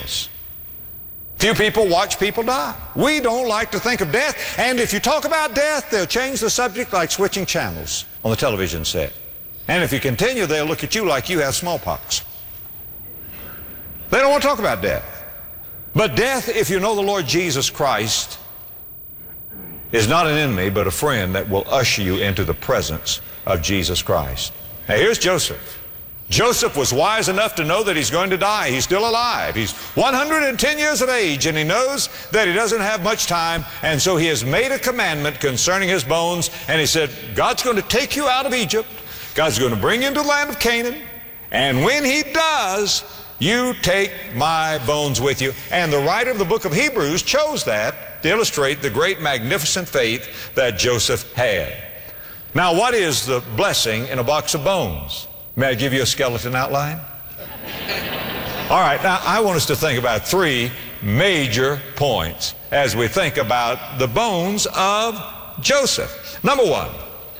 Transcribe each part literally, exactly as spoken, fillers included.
Jesus. Few people watch people die. We don't like to think of death, and if you talk about death, they'll change the subject like switching channels on the television set. And if you continue, they'll look at you like you have smallpox. They don't want to talk about death. But death, if you know the Lord Jesus Christ, is not an enemy, but a friend that will usher you into the presence of Jesus Christ. Now here's Joseph. Joseph was wise enough to know that he's going to die. He's still alive. He's one hundred ten years of age, and he knows that he doesn't have much time, and so he has made a commandment concerning his bones, and he said, God's going to take you out of Egypt. God's going to bring you into the land of Canaan, and when he does, you take my bones with you. And the writer of the book of Hebrews chose that to illustrate the great magnificent faith that Joseph had. Now, what is the blessing in a box of bones? May I give you a skeleton outline? All right, now I want us to think about three major points as we think about the bones of Joseph. Number one,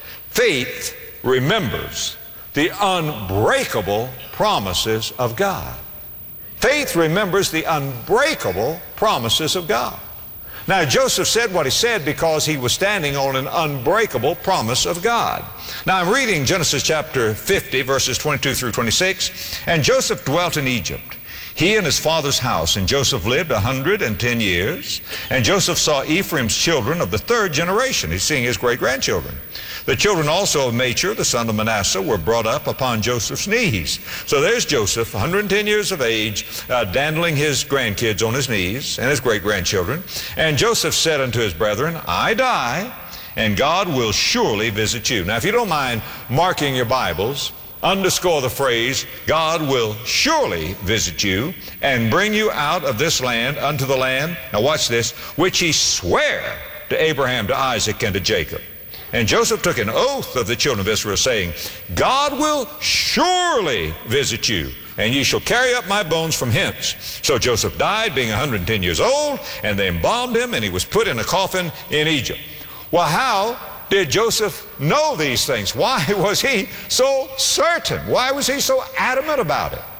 faith remembers the unbreakable promises of God. Faith remembers the unbreakable promises of God. Now, Joseph said what he said because he was standing on an unbreakable promise of God. Now, I'm reading Genesis chapter fifty, verses twenty-two through twenty-six. And Joseph dwelt in Egypt, he and his father's house. And Joseph lived a hundred and ten years. And Joseph saw Ephraim's children of the third generation. He's seeing his great-grandchildren. The children also of Machir, the son of Manasseh, were brought up upon Joseph's knees. So there's Joseph, one hundred ten years of age, uh, dandling his grandkids on his knees and his great-grandchildren. And Joseph said unto his brethren, I die, and God will surely visit you. Now, if you don't mind marking your Bibles, underscore the phrase, God will surely visit you and bring you out of this land unto the land, now watch this, which he sware to Abraham, to Isaac, and to Jacob. And Joseph took an oath of the children of Israel, saying, God will surely visit you, and ye shall carry up my bones from hence. So Joseph died, being one hundred ten years old, and they embalmed him, and he was put in a coffin in Egypt. Well, how did Joseph know these things? Why was he so certain? Why was he so adamant about it?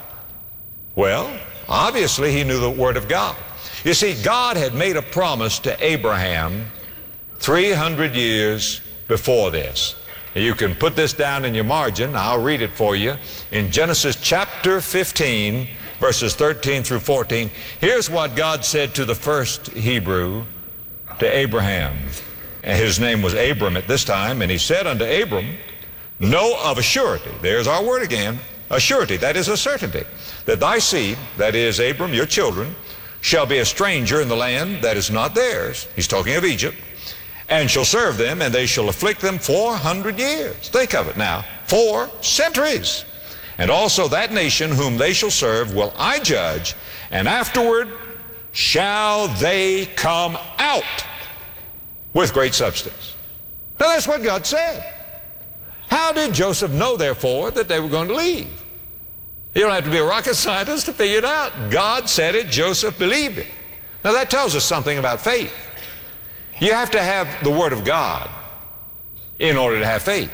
Well, obviously he knew the Word of God. You see, God had made a promise to Abraham three hundred years before this. You can put this down in your margin. I'll read it for you. In Genesis chapter fifteen, verses thirteen through fourteen, here's what God said to the first Hebrew, to Abraham. And his name was Abram at this time, and he said unto Abram, know of a surety, there's our word again, a surety, that is a certainty, that thy seed, that is Abram, your children, shall be a stranger in the land that is not theirs. He's talking of Egypt. And shall serve them, and they shall afflict them four hundred years. Think of it now, four centuries. And also that nation whom they shall serve will I judge, and afterward shall they come out with great substance. Now that's what God said. How did Joseph know, therefore, that they were going to leave? You don't have to be a rocket scientist to figure it out. God said it, Joseph believed it. Now that tells us something about faith. You have to have the Word of God in order to have faith.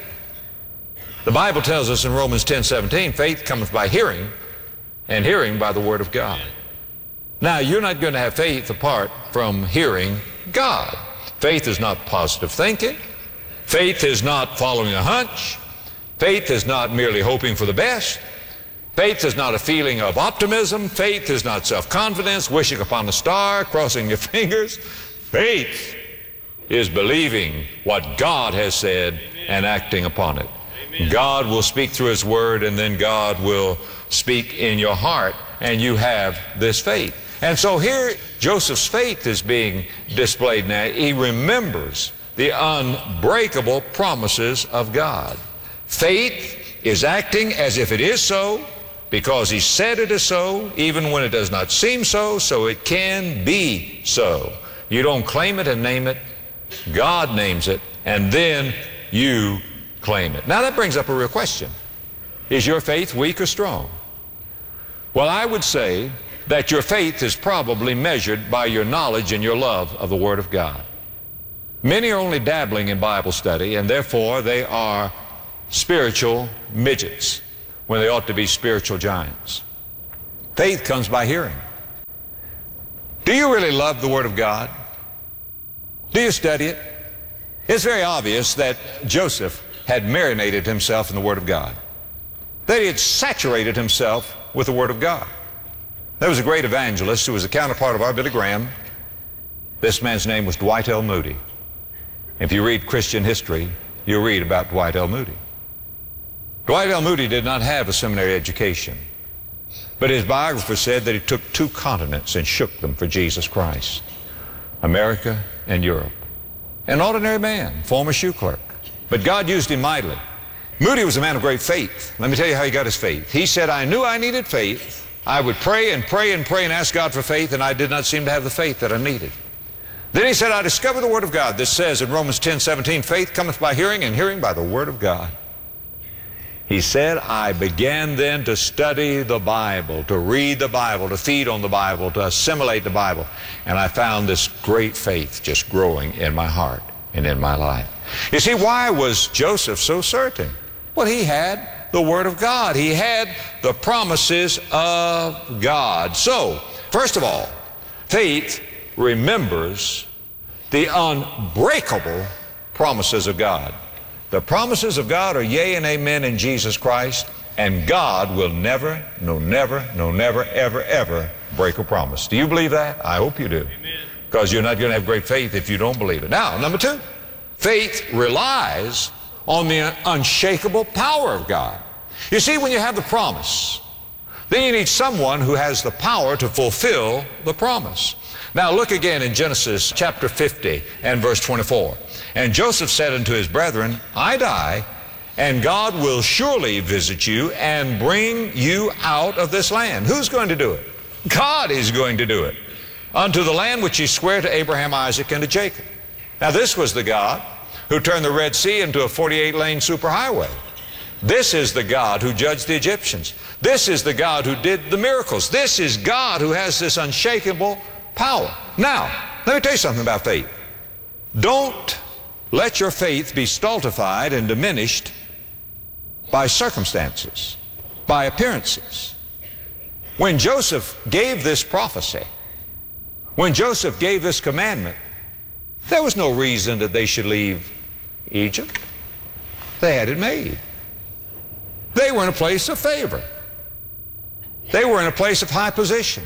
The Bible tells us in Romans ten seventeen, faith cometh by hearing, and hearing by the Word of God. Now, you're not going to have faith apart from hearing God. Faith is not positive thinking. Faith is not following a hunch. Faith is not merely hoping for the best. Faith is not a feeling of optimism. Faith is not self-confidence, wishing upon a star, crossing your fingers. Faith is believing what God has said and acting upon it. Amen. God will speak through His Word, and then God will speak in your heart, and you have this faith. And so here Joseph's faith is being displayed now. He remembers the unbreakable promises of God. Faith is acting as if it is so, because He said it is so, even when it does not seem so, so it can be so. You don't claim it and name it. God names it, and then you claim it. Now that brings up a real question. Is your faith weak or strong? Well, I would say that your faith is probably measured by your knowledge and your love of the Word of God. Many are only dabbling in Bible study, and therefore they are spiritual midgets when they ought to be spiritual giants. Faith comes by hearing. Do you really love the Word of God? Do you study it? It's very obvious that Joseph had marinated himself in the Word of God, that he had saturated himself with the Word of God. There was a great evangelist who was a counterpart of our Billy Graham. This man's name was Dwight L. Moody. If you read Christian history, you'll read about Dwight L. Moody. Dwight L. Moody did not have a seminary education, but his biographer said that he took two continents and shook them for Jesus Christ, America and Europe. An ordinary man, former shoe clerk, but God used him mightily. Moody was a man of great faith. Let me tell you how he got his faith. He said, I knew I needed faith. I would pray and pray and pray and ask God for faith, and I did not seem to have the faith that I needed. Then he said, I discovered the Word of God. This says in Romans ten seventeen, faith cometh by hearing, and hearing by the Word of God. He said, I began then to study the Bible, to read the Bible, to feed on the Bible, to assimilate the Bible. And I found this great faith just growing in my heart and in my life. You see, why was Joseph so certain? Well, he had the Word of God. He had the promises of God. So, first of all, faith remembers the unbreakable promises of God. The promises of God are yea and amen in Jesus Christ, and God will never, no never, no never, ever, ever break a promise. Do you believe that? I hope you do. Because you're not going to have great faith if you don't believe it. Now, number two, faith relies on the unshakable power of God. You see, when you have the promise, then you need someone who has the power to fulfill the promise. Now look again in Genesis chapter fifty and verse twenty-four. And Joseph said unto his brethren, I die, and God will surely visit you and bring you out of this land. Who's going to do it? God is going to do it. Unto the land which he sware to Abraham, Isaac, and to Jacob. Now this was the God who turned the Red Sea into a forty-eight lane superhighway. This is the God who judged the Egyptians. This is the God who did the miracles. This is God who has this unshakable power. Now, let me tell you something about faith. Don't let your faith be stultified and diminished by circumstances, by appearances. When Joseph gave this prophecy, when Joseph gave this commandment, there was no reason that they should leave Egypt. They had it made. They were in a place of favor. They were in a place of high position.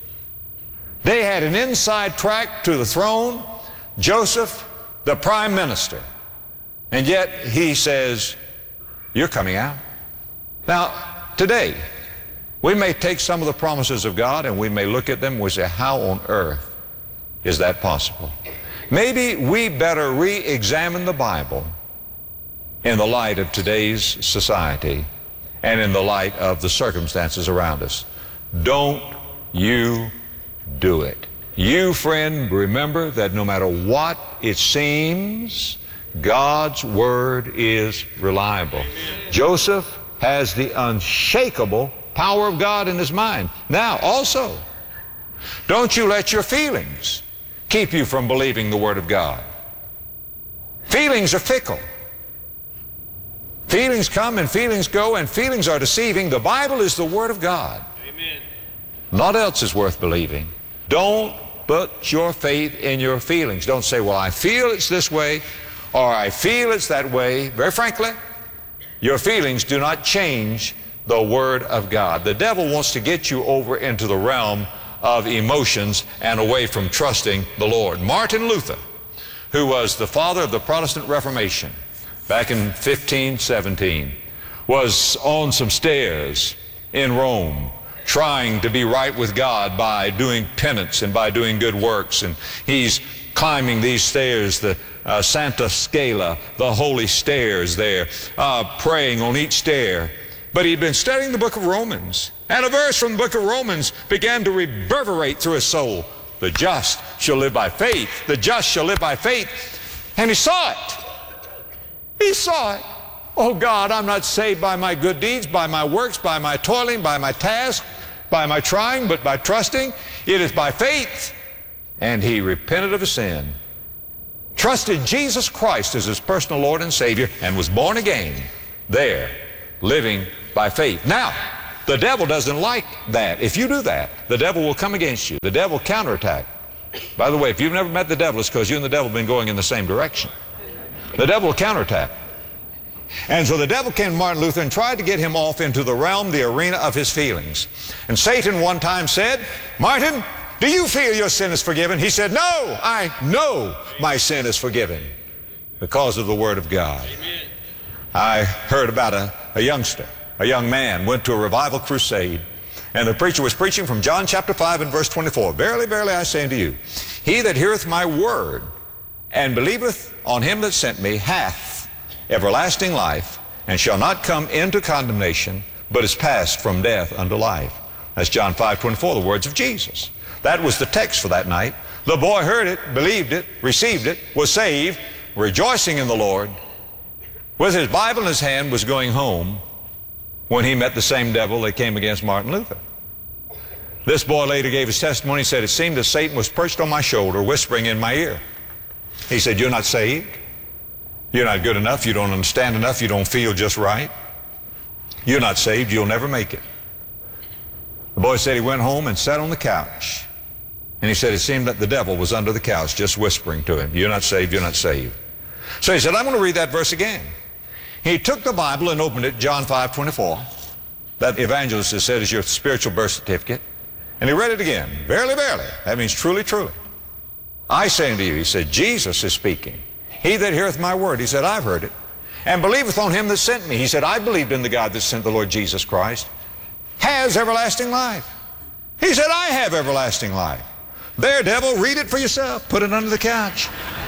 They had an inside track to the throne. Joseph, the prime minister. And yet he says, you're coming out. Now, today, we may take some of the promises of God and we may look at them and we say, how on earth is that possible? Maybe we better re-examine the Bible in the light of today's society and in the light of the circumstances around us. Don't you do it. You, friend, remember that no matter what it seems, God's Word is reliable. Joseph has the unshakable power of God in his mind. Now, also, don't you let your feelings keep you from believing the Word of God. Feelings are fickle. Feelings come and feelings go, and feelings are deceiving. The Bible is the Word of God. Amen. Naught else is worth believing. Don't put your faith in your feelings. Don't say, well, I feel it's this way, or I feel it's that way. Very frankly, your feelings do not change the Word of God. The devil wants to get you over into the realm of emotions and away from trusting the Lord. Martin Luther, who was the father of the Protestant Reformation back in fifteen seventeen, was on some stairs in Rome trying to be right with God by doing penance and by doing good works. And he's climbing these stairs, the uh, Santa Scala, the holy stairs there, uh, praying on each stair. But he'd been studying the book of Romans, and a verse from the book of Romans began to reverberate through his soul. The just shall live by faith. The just shall live by faith. And he saw it. He saw it. Oh God, I'm not saved by my good deeds, by my works, by my toiling, by my task, by my trying, but by trusting. It is by faith. And he repented of his sin, trusted Jesus Christ as his personal Lord and Savior, and was born again there, living by faith. Now, the devil doesn't like that. If you do that, the devil will come against you. The devil will counterattack. By the way, if you've never met the devil, it's because you and the devil have been going in the same direction. The devil will counterattack. And so the devil came to Martin Luther and tried to get him off into the realm, the arena of his feelings. And Satan one time said, Martin, do you feel your sin is forgiven? He said, no, I know my sin is forgiven because of the Word of God. Amen. I heard about a, a youngster, a young man, went to a revival crusade, and the preacher was preaching from John chapter five and verse twenty-four. Verily, verily, I say unto you, he that heareth my word and believeth on him that sent me hath everlasting life, and shall not come into condemnation, but is passed from death unto life. That's John five twenty-four, the words of Jesus. That was the text for that night. The boy heard it, believed it, received it, was saved, rejoicing in the Lord, with his Bible in his hand, was going home when he met the same devil that came against Martin Luther. This boy later gave his testimony. He said, it seemed that Satan was perched on my shoulder, whispering in my ear. He said, you're not saved. You're not good enough. You don't understand enough. You don't feel just right. You're not saved. You'll never make it. The boy said he went home and sat on the couch. And he said it seemed that the devil was under the couch just whispering to him, you're not saved, you're not saved. So he said, I'm going to read that verse again. He took the Bible and opened it, John five twenty-four. That evangelist has said is your spiritual birth certificate. And he read it again. Verily, verily. That means truly, truly. I say unto you, he said, Jesus is speaking. He that heareth my word, he said, I've heard it, and believeth on him that sent me. He said, I believed in the God that sent the Lord Jesus Christ, has everlasting life. He said, I have everlasting life. There, devil, read it for yourself. Put it under the couch.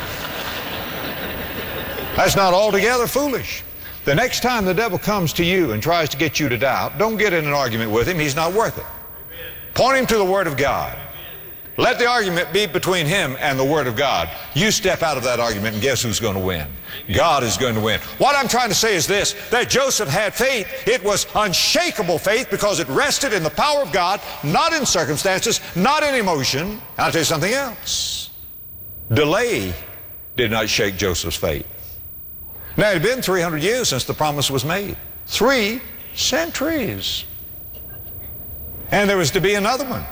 That's not altogether foolish. The next time the devil comes to you and tries to get you to doubt, don't get in an argument with him. He's not worth it. Point him to the Word of God. Let the argument be between him and the Word of God. You step out of that argument and guess who's going to win? God is going to win. What I'm trying to say is this, that Joseph had faith. It was unshakable faith because it rested in the power of God, not in circumstances, not in emotion. I'll tell you something else. Delay did not shake Joseph's faith. Now, it had been three hundred years since the promise was made. Three centuries. And there was to be another one.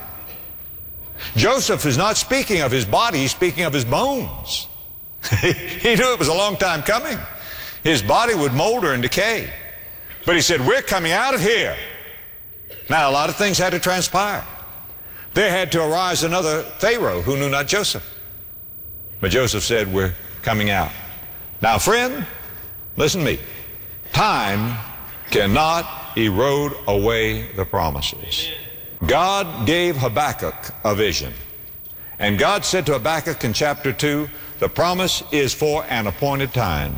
Joseph is not speaking of his body, he's speaking of his bones. He knew it was a long time coming. His body would molder and decay. But he said, we're coming out of here. Now, a lot of things had to transpire. There had to arise another Pharaoh who knew not Joseph. But Joseph said, we're coming out. Now, friend, listen to me. Time cannot erode away the promises. God gave Habakkuk a vision. And God said to Habakkuk in chapter two, the promise is for an appointed time.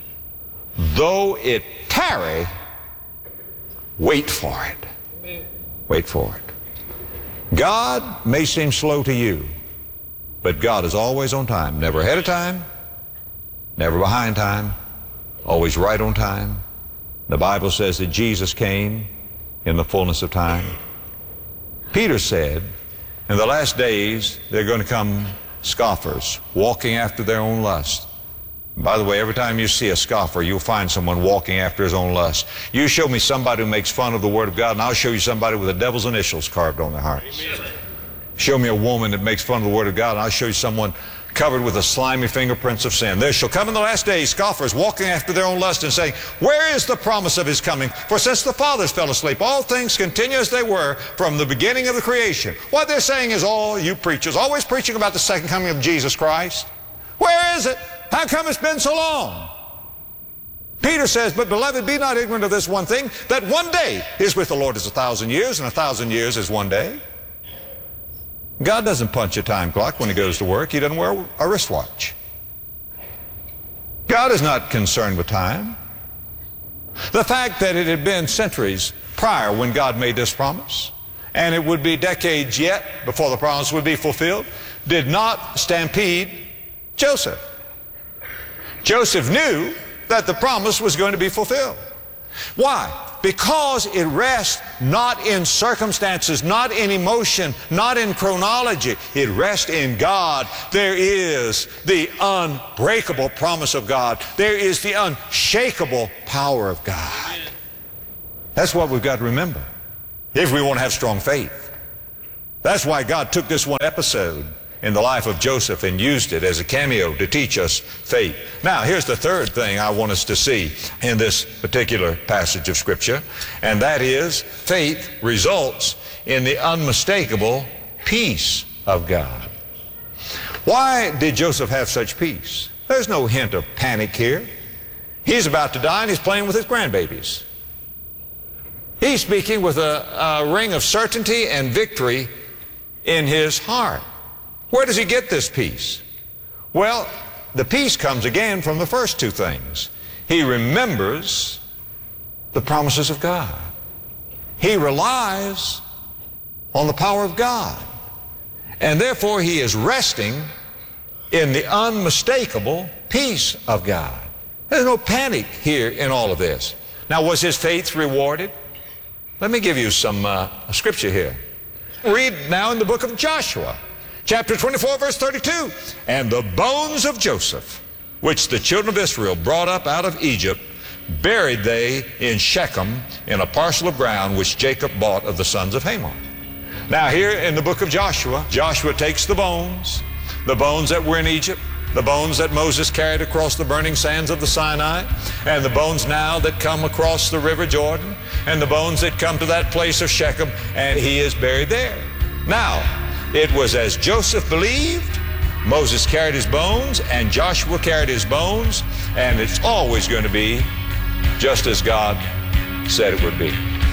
Though it tarry, wait for it. Wait for it. God may seem slow to you, but God is always on time. Never ahead of time, never behind time, always right on time. The Bible says that Jesus came in the fullness of time. Peter said, in the last days, they're going to come scoffers, walking after their own lust. By the way, every time you see a scoffer, you'll find someone walking after his own lust. You show me somebody who makes fun of the Word of God, and I'll show you somebody with the devil's initials carved on their hearts. Amen. Show me a woman that makes fun of the Word of God, and I'll show you someone covered with the slimy fingerprints of sin. There shall come in the last days scoffers walking after their own lust and saying, where is the promise of his coming? For since the fathers fell asleep, all things continue as they were from the beginning of the creation. What they're saying is, all you preachers, always preaching about the second coming of Jesus Christ. Where is it? How come it's been so long? Peter says, but beloved, be not ignorant of this one thing, that one day is with the Lord as a thousand years, and a thousand years is one day. God doesn't punch a time clock when he goes to work. He doesn't wear a wristwatch. God is not concerned with time. The fact that it had been centuries prior when God made this promise, and it would be decades yet before the promise would be fulfilled, did not stampede Joseph. Joseph knew that the promise was going to be fulfilled. Why? Because it rests not in circumstances, not in emotion, not in chronology. It rests in God. There is the unbreakable promise of God. There is the unshakable power of God. That's what we've got to remember. if we want to have strong faith. That's why God took this one episode in the life of Joseph and used it as a cameo to teach us faith. Now, here's the third thing I want us to see in this particular passage of Scripture, and that is faith results in the unmistakable peace of God. Why did Joseph have such peace? There's no hint of panic here. He's about to die and he's playing with his grandbabies. He's speaking with a, a ring of certainty and victory in his heart. Where does he get this peace? Well, the peace comes again from the first two things. He remembers the promises of God. He relies on the power of God. And therefore he is resting in the unmistakable peace of God. There's no panic here in all of this. Now, was his faith rewarded? Let me give you some uh, scripture here. Read now in the book of Joshua, chapter twenty-four, verse thirty-two. And the bones of Joseph, which the children of Israel brought up out of Egypt, buried they in Shechem in a parcel of ground which Jacob bought of the sons of Hamor. Now here in the book of Joshua, Joshua takes the bones, the bones that were in Egypt, the bones that Moses carried across the burning sands of the Sinai, and the bones now that come across the river Jordan, and the bones that come to that place of Shechem, and he is buried there. Now, it was as Joseph believed, Moses carried his bones, and Joshua carried his bones, and it's always going to be just as God said it would be.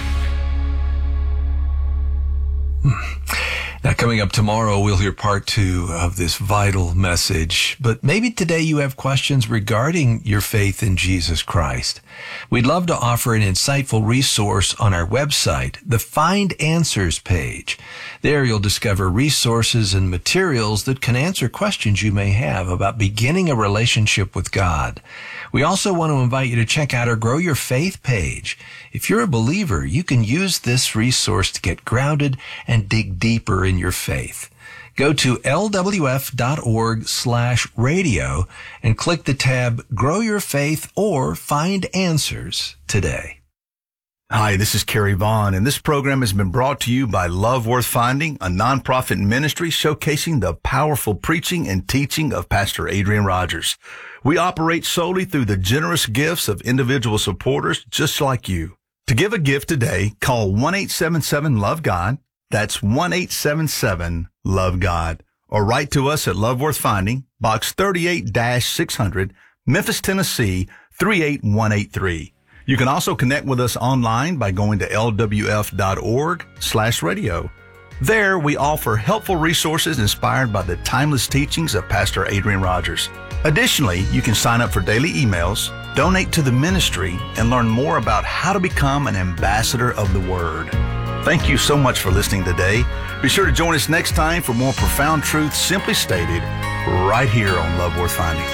Now, coming up tomorrow, we'll hear part two of this vital message. But maybe today you have questions regarding your faith in Jesus Christ. We'd love to offer an insightful resource on our website, the Find Answers page. There you'll discover resources and materials that can answer questions you may have about beginning a relationship with God. We also want to invite you to check out our Grow Your Faith page. If you're a believer, you can use this resource to get grounded and dig deeper in your faith. Go to lwf.org slash radio and click the tab Grow Your Faith or Find Answers today. Hi, this is Kerry Vaughn, and this program has been brought to you by Love Worth Finding, a nonprofit ministry showcasing the powerful preaching and teaching of Pastor Adrian Rogers. We operate solely through the generous gifts of individual supporters just like you. To give a gift today, call one eight seven seven love God. That's one eight seven seven love God. Or write to us at Love Worth Finding, Box thirty-eight six hundred, Memphis, Tennessee, three eight one eight three. You can also connect with us online by going to lwf.org slash radio. There, we offer helpful resources inspired by the timeless teachings of Pastor Adrian Rogers. Additionally, you can sign up for daily emails, donate to the ministry, and learn more about how to become an ambassador of the Word. Thank you so much for listening today. Be sure to join us next time for more profound truths simply stated right here on Love Worth Finding.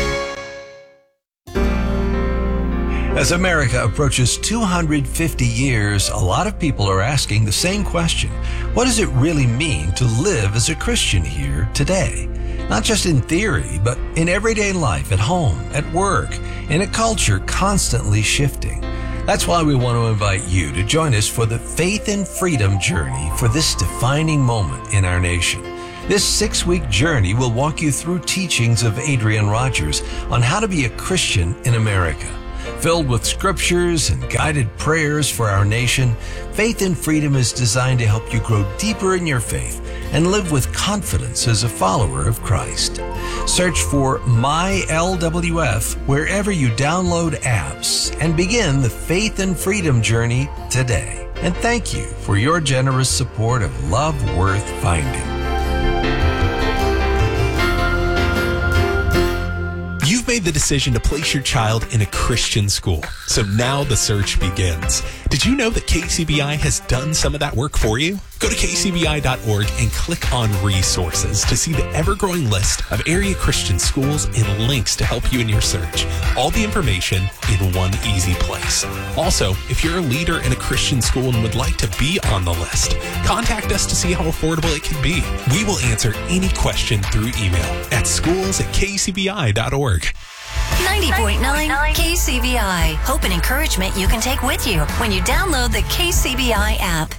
As America approaches two hundred fifty years, a lot of people are asking the same question. What does it really mean to live as a Christian here today? Not just in theory, but in everyday life, at home, at work, in a culture constantly shifting. That's why we want to invite you to join us for the Faith and Freedom journey for this defining moment in our nation. This six-week journey will walk you through teachings of Adrian Rogers on how to be a Christian in America. Filled with scriptures and guided prayers for our nation, Faith and Freedom is designed to help you grow deeper in your faith and live with confidence as a follower of Christ. Search for My L W F wherever you download apps and begin the Faith and Freedom journey today. And thank you for your generous support of Love Worth Finding. You've made the decision to place your child in a Christian school, so now the search begins. Did you know that K C B I has done some of that work for you? Go to k c b i dot org and click on Resources to see the ever-growing list of area Christian schools and links to help you in your search. All the information in one easy place. Also, if you're a leader in a Christian school and would like to be on the list, contact us to see how affordable it can be. We will answer any question through email at schools at k c b i dot org. ninety point nine K C B I. Hope and encouragement you can take with you when you download the K C B I app.